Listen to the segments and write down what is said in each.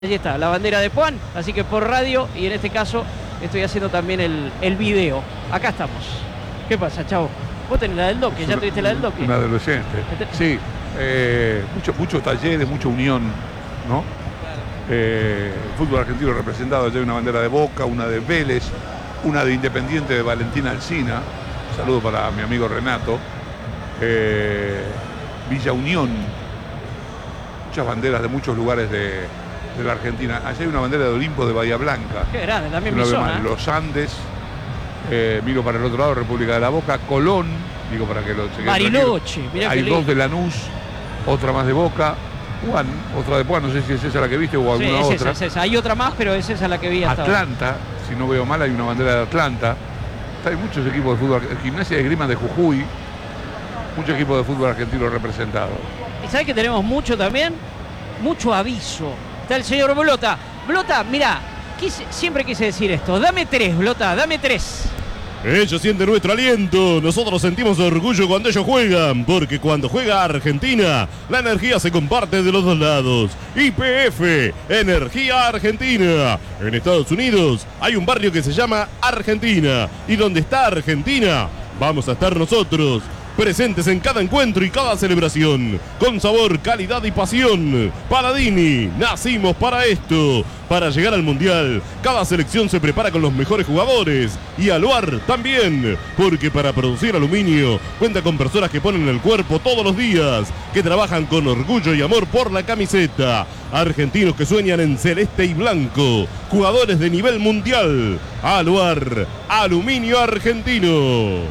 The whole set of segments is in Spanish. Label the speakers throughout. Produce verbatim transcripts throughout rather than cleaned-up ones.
Speaker 1: Allí está, la bandera de Puan, así que por radio y en este caso estoy haciendo también el, el video. Acá estamos. ¿Qué pasa, chavo? Vos tenés la del Doque, ¿ya tuviste la del Doque?
Speaker 2: Una adolescente. Sí, eh, muchos mucho talleres, mucha unión, ¿no? Eh, el fútbol argentino representado, allá hay una bandera de Boca, una de Vélez, una de Independiente de Valentina Alsina. Un saludo para mi amigo Renato. Eh, Villa Unión. Muchas banderas de muchos lugares de, de la Argentina. Allá hay una bandera de Olimpo de Bahía Blanca.
Speaker 1: Qué grande, también mi zona.
Speaker 2: Los Andes. Eh, miro para el otro lado, República de la Boca, Colón, digo para que lo chequen.
Speaker 1: Bariloche, mirá.
Speaker 2: Hay dos de Lanús, otra más de Boca, Juan, otra de Puan, no sé si es esa la que viste o alguna
Speaker 1: sí, es
Speaker 2: otra.
Speaker 1: Esa, es esa. Hay otra más, pero es esa la que vi hasta
Speaker 2: Atlanta,
Speaker 1: ahora.
Speaker 2: Si no veo mal, hay una bandera de Atlanta. Hay muchos equipos de fútbol, Gimnasia de Esgrima de Jujuy, muchos equipos de fútbol argentino representados.
Speaker 1: ¿Y sabés que tenemos mucho también? Mucho aviso. Está el señor Blota. Blota, mirá, quise, siempre quise decir esto. Dame tres, Blota, dame tres.
Speaker 3: Ellos sienten nuestro aliento, nosotros sentimos orgullo cuando ellos juegan, porque cuando juega Argentina, la energía se comparte de los dos lados. Y P F, Energía Argentina. En Estados Unidos hay un barrio que se llama Argentina, y donde está Argentina, vamos a estar nosotros, presentes en cada encuentro y cada celebración, con sabor, calidad y pasión. Paladini, nacimos para esto, para llegar al Mundial. Cada selección se prepara con los mejores jugadores, y Aluar también, porque para producir aluminio cuenta con personas que ponen el cuerpo todos los días, que trabajan con orgullo y amor por la camiseta. Argentinos que sueñan en celeste y blanco, jugadores de nivel mundial. Aluar, aluminio argentino.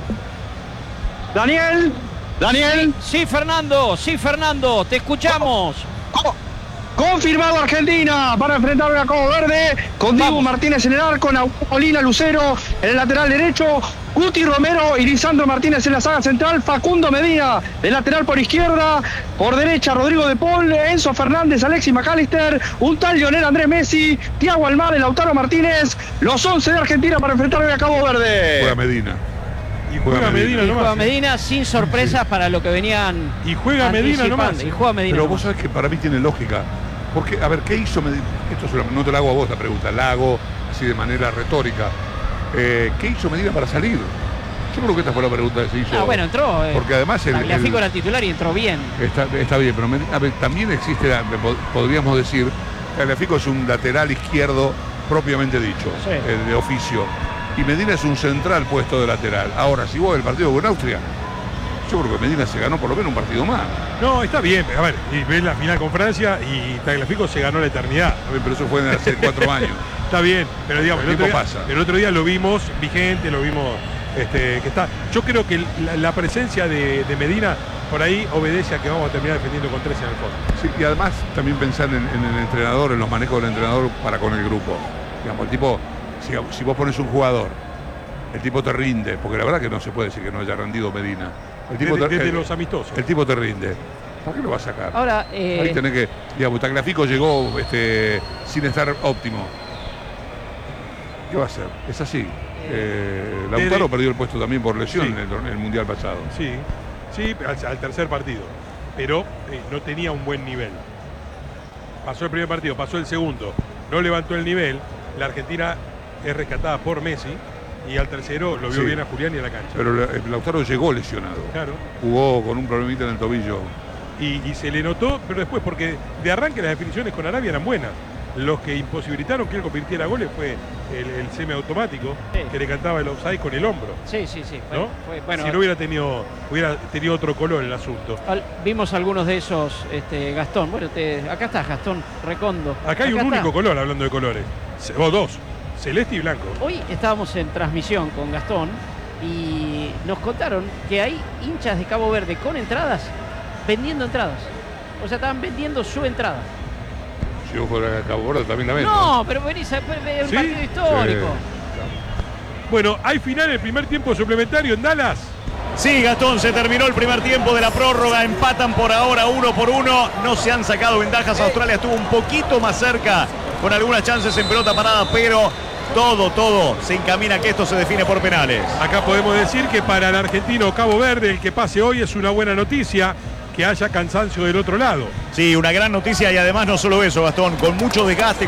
Speaker 4: Daniel, Daniel.
Speaker 1: Sí, sí, Fernando, sí, Fernando, te escuchamos.
Speaker 4: ¿Cómo? Confirmado Argentina para enfrentar a Cabo Verde, con Diego Martínez en el arco, Paulina Lucero en el lateral derecho, Guti Romero y Lisandro Martínez en la saga central, Facundo Medina de lateral por izquierda, por derecha Rodrigo de Paul, Enzo Fernández, Alexis McAllister, un tal Lionel Andrés Messi, Thiago Almada y Lautaro Martínez, los once de Argentina para enfrentar a Cabo Verde.
Speaker 2: Juega Medina.
Speaker 5: Y juega, juega Medina,
Speaker 1: Medina,
Speaker 5: nomás.
Speaker 1: Juega Medina sin sorpresas sí. Para lo que venían.
Speaker 5: Y juega Medina nomás.
Speaker 1: Y juega Medina
Speaker 2: Pero
Speaker 1: nomás.
Speaker 2: vos sabés que para mí tiene lógica. Porque, a ver, ¿qué hizo Medina? Esto es una, no te la hago a vos la pregunta, la hago así de manera retórica. Eh, ¿Qué hizo Medina para salir? Yo creo que esta fue la pregunta que se hizo.
Speaker 1: Ah, bueno, entró. Eh,
Speaker 2: porque además el.
Speaker 1: Tagliafico era titular y entró bien.
Speaker 2: Está, está bien, pero a ver, también existe, la, podríamos decir, Tagliafico es un lateral izquierdo propiamente dicho,
Speaker 1: sí.
Speaker 2: eh, de oficio. Y Medina es un central puesto de lateral. Ahora, si vos el partido con Austria, yo creo que Medina se ganó por lo menos un partido más.
Speaker 5: No, está bien. A ver, y ves la final con Francia y Tagliafico se ganó la eternidad.
Speaker 2: A ver, pero eso fue hace cuatro años.
Speaker 5: Está bien, pero digamos, el,
Speaker 2: el,
Speaker 5: otro día,
Speaker 2: pasa.
Speaker 5: el otro día lo vimos vigente, lo vimos este, que está. Yo creo que la, la presencia de, de Medina por ahí obedece a que vamos a terminar defendiendo con tres en el fondo.
Speaker 2: Sí, y además también pensar en, en el entrenador, en los manejos del entrenador para con el grupo. Digamos, el tipo. Si, si vos pones un jugador, el tipo te rinde, porque la verdad que no se puede decir que no haya rendido Medina. El tipo
Speaker 5: desde,
Speaker 2: te,
Speaker 5: desde
Speaker 2: el,
Speaker 5: los amistosos.
Speaker 2: El tipo te rinde. ¿Para qué lo va a sacar?
Speaker 1: Ahora, eh...
Speaker 2: ahí tenés que, digamos, Tagliafico llegó este, sin estar óptimo. ¿Qué va a hacer? Es así. Eh, Lautaro desde... perdió el puesto también por lesión sí. en, el, en el Mundial pasado.
Speaker 5: Sí, sí, al, al tercer partido. Pero eh, no tenía un buen nivel. Pasó el primer partido, pasó el segundo. No levantó el nivel. La Argentina es rescatada por Messi y al tercero lo vio sí. bien a Julián y a la cancha.
Speaker 2: Pero Lautaro llegó lesionado.
Speaker 5: Claro.
Speaker 2: Jugó con un problemita en el tobillo.
Speaker 5: Y, y se le notó, pero después, porque de arranque las definiciones con Arabia eran buenas. Los que imposibilitaron que él convirtiera goles fue el, el semiautomático sí. que le cantaba el offside con el hombro.
Speaker 1: Sí, sí, sí.
Speaker 5: ¿No?
Speaker 1: Fue, bueno,
Speaker 5: si no hubiera tenido, hubiera tenido otro color el asunto.
Speaker 1: Al, vimos algunos de esos, este, Gastón. Bueno, te, acá está Gastón Recondo.
Speaker 5: Acá hay
Speaker 1: acá
Speaker 5: un
Speaker 1: está.
Speaker 5: único color, hablando de colores. O dos. Celeste y blanco.
Speaker 1: Hoy estábamos en transmisión con Gastón y nos contaron que hay hinchas de Cabo Verde con entradas vendiendo entradas. O sea, estaban vendiendo su entrada.
Speaker 2: Si yo fuera a Cabo Verde también la vendo.
Speaker 1: No, pero venís a ver un
Speaker 5: ¿Sí?
Speaker 1: partido histórico.
Speaker 5: Sí. Bueno, hay final el primer tiempo suplementario en Dallas.
Speaker 6: Sí, Gastón, se terminó el primer tiempo de la prórroga, empatan por ahora uno por uno, no se han sacado ventajas, Australia estuvo un poquito más cerca con algunas chances en pelota parada, pero todo, todo se encamina a que esto se define por penales.
Speaker 5: Acá podemos decir que para el argentino Cabo Verde el que pase hoy es una buena noticia, que haya cansancio del otro lado.
Speaker 6: Sí, una gran noticia y además no solo eso, Gastón, con mucho desgaste.